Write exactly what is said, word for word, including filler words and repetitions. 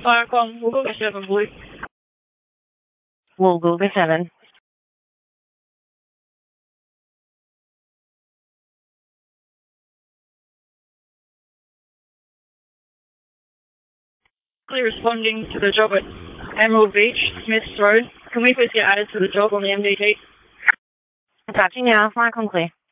Firecon, we'll go to seven, Blue. We'll go to seven. Clear responding to the job at Emerald Beach, Smith's Road. Can we please get added to the job on the M D T? Attaching now, Firecon clear.